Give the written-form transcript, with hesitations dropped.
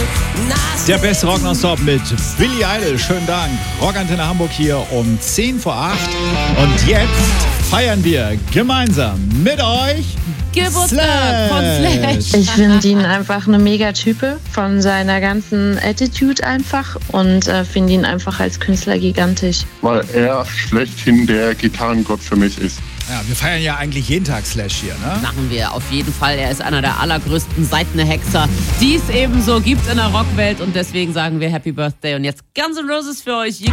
Der beste Rock nonstop mit Billy Idol. Schönen Dank. Rockantenne Hamburg hier um 10 vor 8. Und jetzt feiern wir gemeinsam mit euch Geburtstag von Slash. Ich finde ihn einfach eine Mega-Type von seiner ganzen Attitude einfach und finde ihn einfach als Künstler gigantisch. Weil er schlechthin der Gitarrengott für mich ist. Ja, wir feiern ja eigentlich jeden Tag Slash hier, ne? Machen wir auf jeden Fall. Er ist einer der allergrößten Seitenhexer, die es eben so gibt in der Rockwelt. Und deswegen sagen wir Happy Birthday. Und jetzt Guns N' Roses für euch.